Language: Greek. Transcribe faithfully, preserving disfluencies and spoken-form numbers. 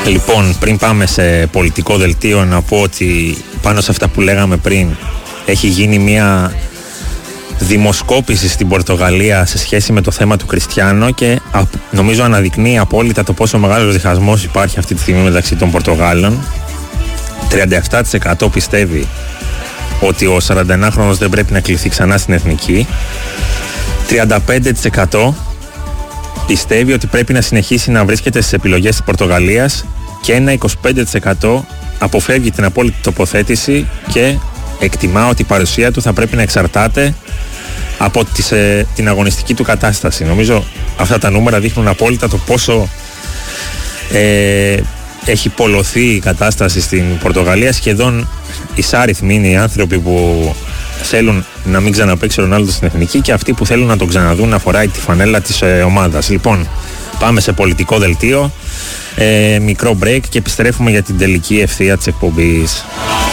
Λοιπόν, πριν πάμε σε πολιτικό δελτίο, να πω ότι πάνω σε αυτά που λέγαμε πριν, έχει γίνει μια δημοσκόπηση στην Πορτογαλία σε σχέση με το θέμα του Κριστιάνο και νομίζω αναδεικνύει απόλυτα το πόσο μεγάλος διχασμός υπάρχει αυτή τη στιγμή μεταξύ των Πορτογάλων. τριάντα επτά τοις εκατό πιστεύει ότι ο σαρανταενάχρονος δεν πρέπει να κληθεί ξανά στην εθνική. τριάντα πέντε τοις εκατό πιστεύει ότι πρέπει να συνεχίσει να βρίσκεται στις επιλογές της Πορτογαλίας και ένα είκοσι πέντε τοις εκατό αποφεύγει την απόλυτη τοποθέτηση και εκτιμά ότι η παρουσία του θα πρέπει να εξαρτάται από τις, ε, την αγωνιστική του κατάσταση. Νομίζω αυτά τα νούμερα δείχνουν απόλυτα το πόσο ε, έχει πολλωθεί η κατάσταση στην Πορτογαλία. Σχεδόν εισάριθμοι είναι οι άνθρωποι που θέλουν να μην ξαναπαίξει ο Ρονάλντο στην εθνική και αυτοί που θέλουν να τον ξαναδούν να φοράει τη φανέλα της ε, ομάδας. Λοιπόν, πάμε σε πολιτικό δελτίο, ε, μικρό break και επιστρέφουμε για την τελική ευθεία της εκπομπής.